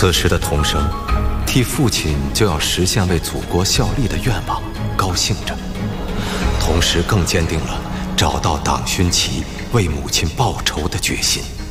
此时的童生替父亲就要实现为祖国效力的愿望高兴着，同时更坚定了找到党勋旗为母亲报仇的决心。